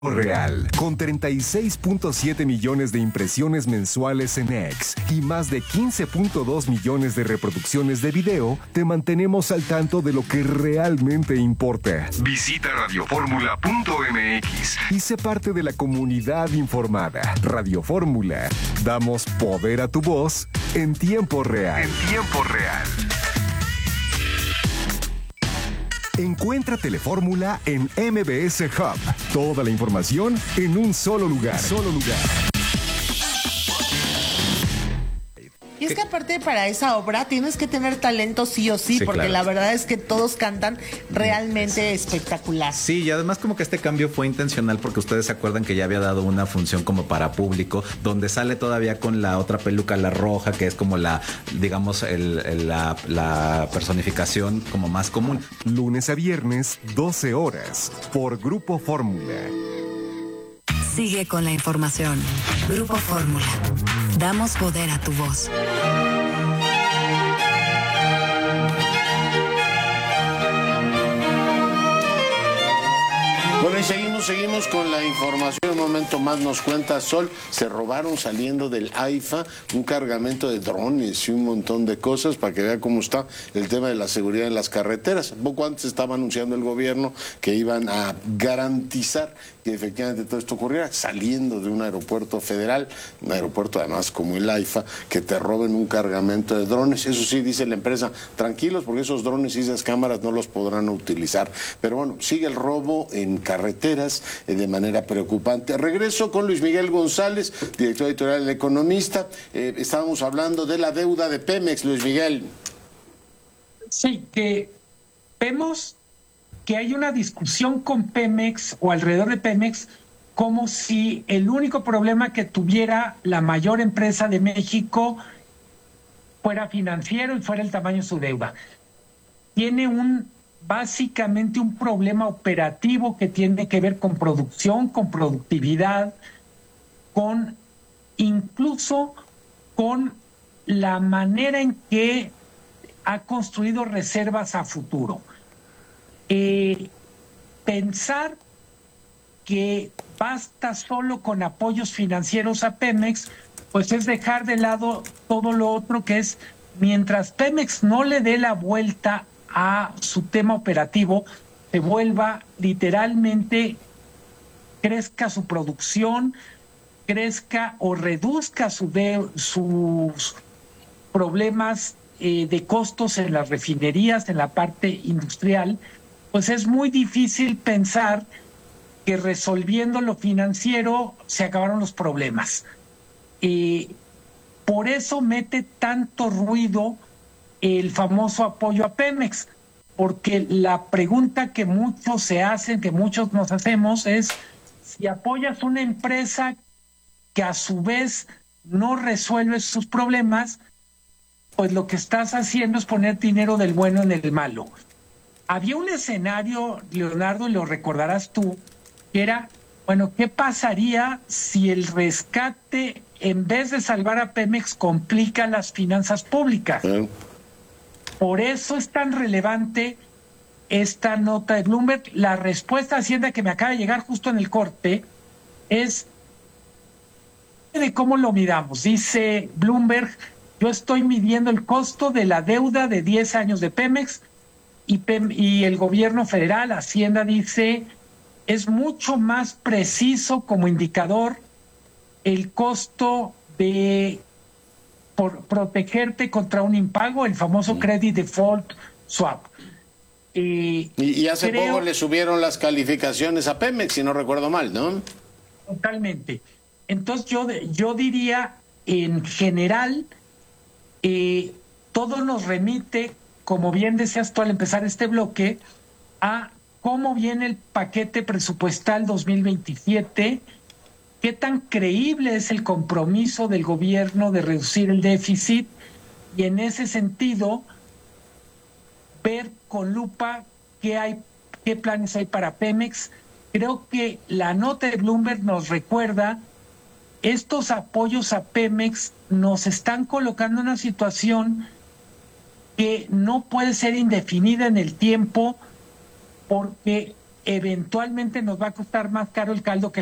Real, con 36.7 millones de impresiones mensuales en X y más de 15.2 millones de reproducciones de video, te mantenemos al tanto de lo que realmente importa. Visita radioformula.mx y sé parte de la comunidad informada. Radio Fórmula, damos poder a tu voz en tiempo real. Encuentra Telefórmula en MBS Hub. Toda la información en un solo lugar. Y es que aparte para esa obra tienes que tener talento sí o sí, porque claro, la verdad es que todos cantan realmente espectacular. Sí, y además como que este cambio fue intencional porque ustedes se acuerdan que ya había dado una función como para público, donde sale todavía con la otra peluca, la roja, que es como la, digamos, la personificación como más común. Lunes a viernes, 12 horas, por Grupo Fórmula. Sigue con la información. Grupo Fórmula. Damos poder a tu voz. Bueno, y seguimos con la información. Un momento más nos cuenta Sol, se robaron saliendo del AIFA un cargamento de drones y un montón de cosas para que vea cómo está el tema de la seguridad en las carreteras. Un poco antes estaba anunciando el gobierno que iban a garantizar que efectivamente todo esto ocurriera saliendo de un aeropuerto federal, un aeropuerto además como el AIFA, que te roben un cargamento de drones. Eso sí, dice la empresa, tranquilos porque esos drones y esas cámaras no los podrán utilizar. Pero bueno, sigue el robo en carreteras de manera preocupante. Regreso con Luis Miguel González, director editorial del Economista. Estábamos hablando de la deuda de Pemex, Luis Miguel. Sí, que vemos que hay una discusión con Pemex o alrededor de Pemex como si el único problema que tuviera la mayor empresa de México fuera financiero y fuera el tamaño de su deuda. Tiene básicamente un problema operativo que tiene que ver con producción, con productividad, incluso con la manera en que ha construido reservas a futuro. Pensar que basta solo con apoyos financieros a Pemex, pues es dejar de lado todo lo otro, que es mientras Pemex no le dé la vuelta a su tema operativo, se vuelva literalmente, crezca su producción, crezca o reduzca sus problemas de costos en las refinerías, en la parte industrial, pues es muy difícil pensar que resolviendo lo financiero se acabaron los problemas. Por eso mete tanto ruido el famoso apoyo a Pemex, porque la pregunta que muchos se hacen, que muchos nos hacemos, es si apoyas una empresa que a su vez no resuelve sus problemas, pues lo que estás haciendo es poner dinero del bueno en el malo. Había un escenario, Leonardo, y lo recordarás tú, que era, bueno, ¿qué pasaría si el rescate, en vez de salvar a Pemex, complica las finanzas públicas? Por eso es tan relevante esta nota de Bloomberg. La respuesta de Hacienda que me acaba de llegar justo en el corte es de cómo lo midamos. Dice Bloomberg, yo estoy midiendo el costo de la deuda de 10 años de Pemex y el gobierno federal, Hacienda, dice, es mucho más preciso como indicador el costo de por protegerte contra un impago, el famoso credit default swap. Y hace poco le subieron las calificaciones a Pemex, si no recuerdo mal, ¿no? Totalmente. Entonces yo diría, en general, todo nos remite, como bien decías tú al empezar este bloque, a cómo viene el paquete presupuestal 2027, qué tan creíble es el compromiso del gobierno de reducir el déficit, y en ese sentido ver con lupa qué planes hay para Pemex. Creo que la nota de Bloomberg nos recuerda, estos apoyos a Pemex nos están colocando en una situación que no puede ser indefinida en el tiempo, porque eventualmente nos va a costar más caro el caldo que